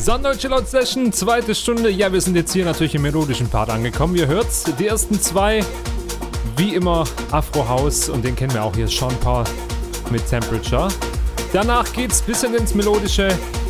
Sunday Chill Out Session, zweite Stunde. Ja, wir sind jetzt hier natürlich im melodischen Part angekommen. Ihr hört's, die ersten zwei, wie immer Afro House, und den kennen wir auch hier, Sean Paul mit Temperature. Danach geht's ein bisschen ins Melodische,